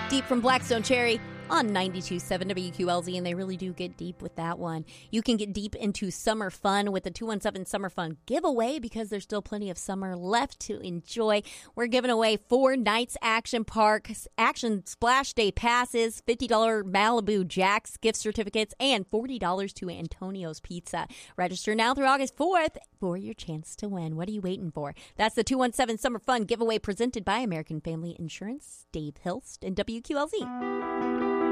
Deep from Blackstone Cherry on 92.7 WQLZ, and they really do get deep with that one. You can get deep into summer fun with the 217 Summer Fun giveaway because there's still plenty of summer left to enjoy. We're giving away 4 nights Action Park, Action Splash Day passes, $50 Malibu Jack's gift certificates, and $40 to Antonio's Pizza. Register now through August 4th for your chance to win. What are you waiting for? That's the 217 Summer Fun giveaway presented by American Family Insurance. Dave Hilst and WQLZ.